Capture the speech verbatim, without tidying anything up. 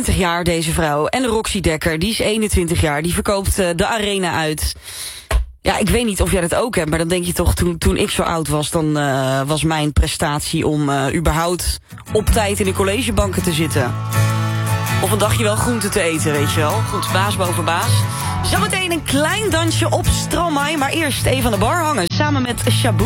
eenenveertig jaar, deze vrouw. En Roxy Dekker, die is eenentwintig jaar. Die verkoopt uh, de arena uit. Ja, ik weet niet of jij dat ook hebt, maar dan denk je toch... toen, toen ik zo oud was, dan uh, was mijn prestatie om uh, überhaupt op tijd in de collegebanken te zitten. Of een dagje wel groente te eten, weet je wel. Goed, baas boven baas. Zometeen een klein dansje op Stromae, maar eerst even aan de bar hangen. Samen met Shabu.